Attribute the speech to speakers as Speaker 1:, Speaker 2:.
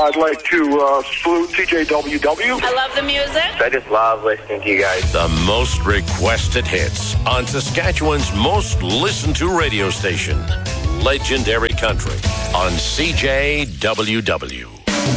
Speaker 1: I'd like to salute CJWW.
Speaker 2: I love the music.
Speaker 3: I just love listening to you guys.
Speaker 4: The most requested hits on Saskatchewan's most listened to radio station, Legendary Country on CJWW.